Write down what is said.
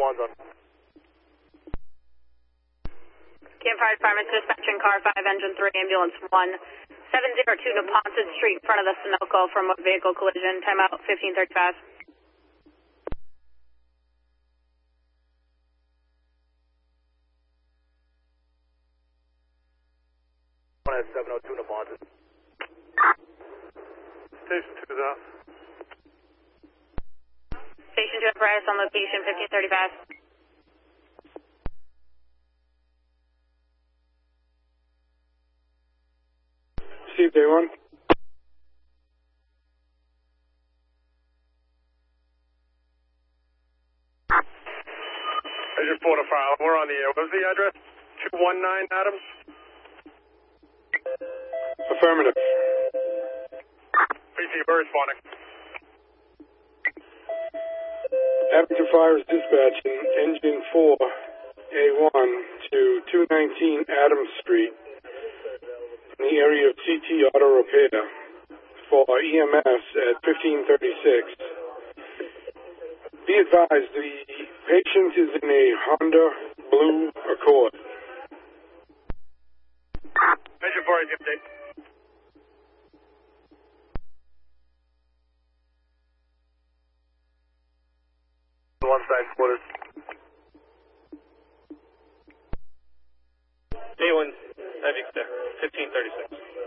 one's on. Camp Fire Department, dispatching car 5, engine 3, ambulance 1. 702 to Ponce Street, in front of the Sunoco from a vehicle collision. Timeout 1535. 702 to Ponce. Station 2's out. Station 2 apparatus on location 1535. Steve, day 1. I just pulled a file. We're on the air. What was the address? 219 Adams? Affirmative. PC, we're responding. Abington Fire is dispatching engine 4A1 to 219 Adams Street in the area of CT Auto Repair for EMS at 1536. Be advised, the patient is in a Honda Blue Accord. Engine 4, is the update. One side splitters. Day 1, Abington, 1536.